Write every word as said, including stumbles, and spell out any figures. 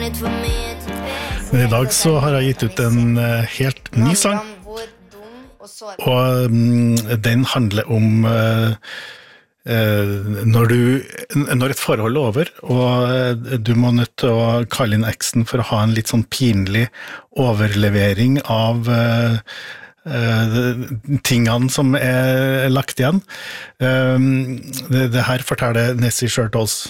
Men I dag så har jeg gitt ut en uh, helt ny sang, og um, den handler om uh, uh, når, du, når et forhold er over, og uh, du må nødt til å kalle inn eksen for å ha en litt sånn pinlig overlevering av uh, Uh, tingene som er lagt igjen. Um, det, det her forteller Nessie Shirtles.